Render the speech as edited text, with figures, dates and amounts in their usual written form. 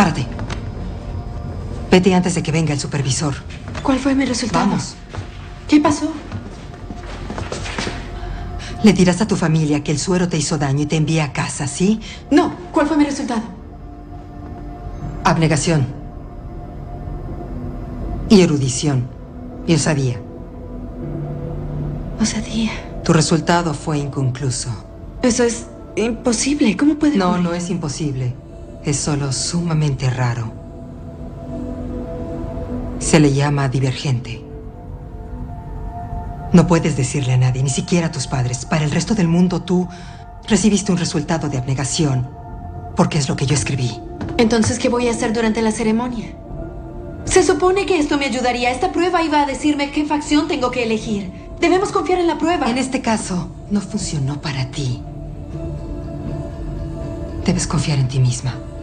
Párate. Vete antes de que venga el supervisor. ¿Cuál fue mi resultado? Vamos. ¿Qué pasó? Le dirás a tu familia que el suero te hizo daño y te envía a casa, ¿sí? No. ¿Cuál fue mi resultado? Abnegación. Y erudición. Y osadía. Osadía. Tu resultado fue inconcluso. Eso es imposible. ¿Cómo puede No, ocurrir? no es imposible. Es solo sumamente raro. Se le llama divergente. No puedes decirle a nadie, ni siquiera a tus padres. Para el resto del mundo, tú recibiste un resultado de abnegación, porque es lo que yo escribí. Entonces, ¿qué voy a hacer durante la ceremonia? Se supone que esto me ayudaría. Esta prueba iba a decirme qué facción tengo que elegir. Debemos confiar en la prueba. En este caso, no funcionó para ti. Debes confiar en ti misma.